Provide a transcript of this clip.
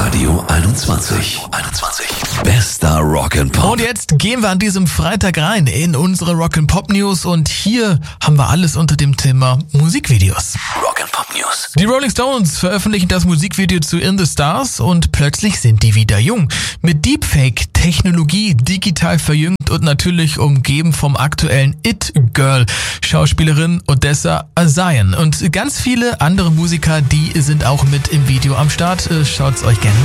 Radio 21. Bester Rock'n'Pop. Und jetzt gehen wir an diesem Freitag rein in unsere Rock'n'Pop News und hier haben wir alles unter dem Thema Musikvideos. Rock'n'Pop News. Die Rolling Stones veröffentlichen das Musikvideo zu In the Stars und plötzlich sind die wieder jung. Mit Deepfake-Technologie digital verjüngt und natürlich umgeben vom aktuellen It-Girl, Schauspielerin Odessa Azayan. Und ganz viele andere Musiker, die sind auch mit im Video am Start. Schaut's euch gerne